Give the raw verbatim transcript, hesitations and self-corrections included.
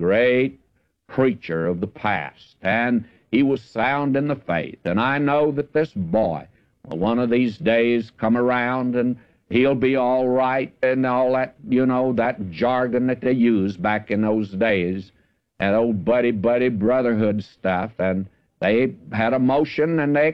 great preacher of the past, and he was sound in the faith. And I know that this boy will one of these days come around and he'll be all right, and all that, you know, that jargon that they used back in those days, and old buddy-buddy brotherhood stuff. And they had a motion, and they